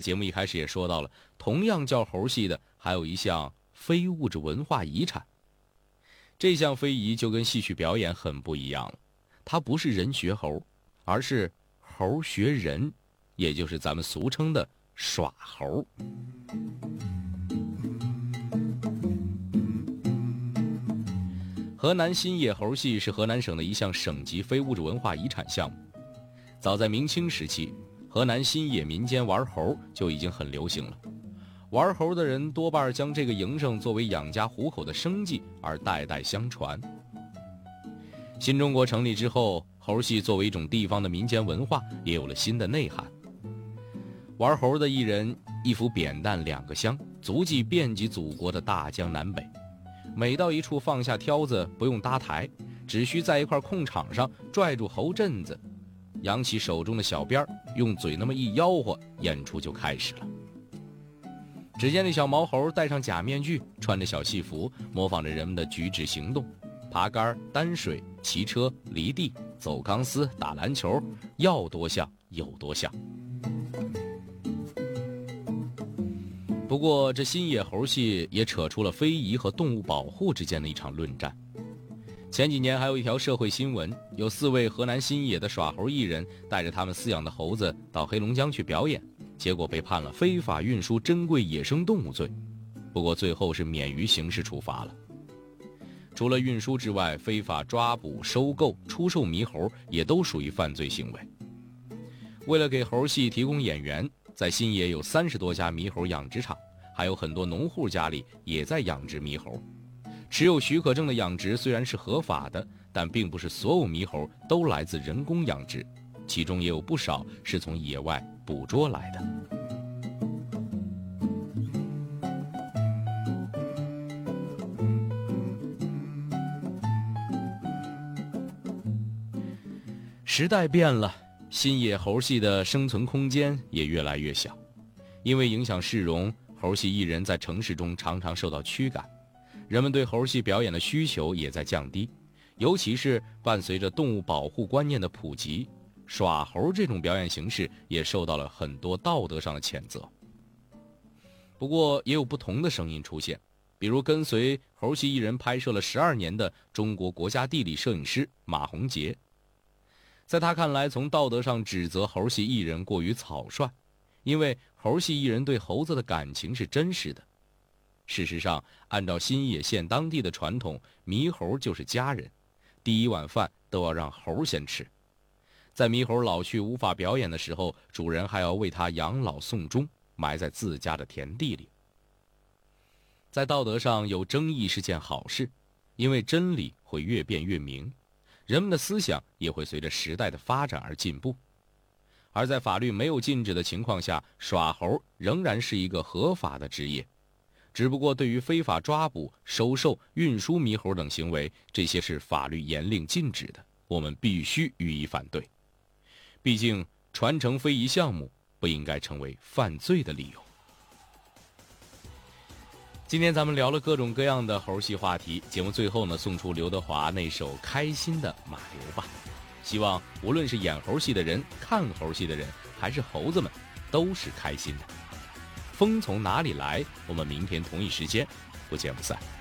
节目一开始也说到了，同样叫猴戏的还有一项非物质文化遗产。这项非遗就跟戏曲表演很不一样了，它不是人学猴，而是猴学人，也就是咱们俗称的耍猴。河南新野猴戏是河南省的一项省级非物质文化遗产项目。早在明清时期，河南新野民间玩猴就已经很流行了。玩猴的人多半将这个营生作为养家糊口的生计而代代相传。新中国成立之后，猴戏作为一种地方的民间文化也有了新的内涵。玩猴的艺人一副扁担2个箱，足迹遍及祖国的大江南北。每到一处放下挑子，不用搭台，只需在一块空场上拽住猴阵子，扬起手中的小鞭，用嘴那么一吆喝，演出就开始了。只见那小毛猴戴上假面具，穿着小戏服，模仿着人们的举止行动，爬杆、担水、骑车、犁地、走钢丝、打篮球，要多像有多像。不过这新野猴戏也扯出了非遗和动物保护之间的一场论战。前几年还有一条社会新闻，有4位河南新野的耍猴艺人带着他们饲养的猴子到黑龙江去表演，结果被判了非法运输珍贵野生动物罪，不过最后是免于刑事处罚了。除了运输之外，非法抓捕、收购、出售猕猴也都属于犯罪行为。为了给猴戏提供演员，在新野有30多家猕猴养殖场，还有很多农户家里也在养殖猕猴。持有许可证的养殖虽然是合法的，但并不是所有猕猴都来自人工养殖，其中也有不少是从野外捕捉来的。时代变了，新野猴戏的生存空间也越来越小，因为影响市容，猴戏艺人在城市中常常受到驱赶，人们对猴戏表演的需求也在降低，尤其是伴随着动物保护观念的普及，耍猴这种表演形式也受到了很多道德上的谴责。不过也有不同的声音出现，比如跟随猴戏艺人拍摄了12年的中国国家地理摄影师马洪杰。在他看来，从道德上指责猴戏艺人过于草率，因为猴戏艺人对猴子的感情是真实的。事实上，按照新野县当地的传统，猕猴就是家人，第一碗饭都要让猴先吃。在猕猴老去无法表演的时候，主人还要为他养老送终，埋在自家的田地里。在道德上有争议是件好事，因为真理会越辩越明，人们的思想也会随着时代的发展而进步。而在法律没有禁止的情况下，耍猴仍然是一个合法的职业。只不过对于非法抓捕、收受、运输猕猴等行为，这些是法律严令禁止的，我们必须予以反对。毕竟传承非遗项目不应该成为犯罪的理由。今天咱们聊了各种各样的猴戏话题，节目最后呢，送出刘德华那首《开心的马流》吧。希望无论是演猴戏的人、看猴戏的人，还是猴子们，都是开心的。风从哪里来？我们明天同一时间不见不散。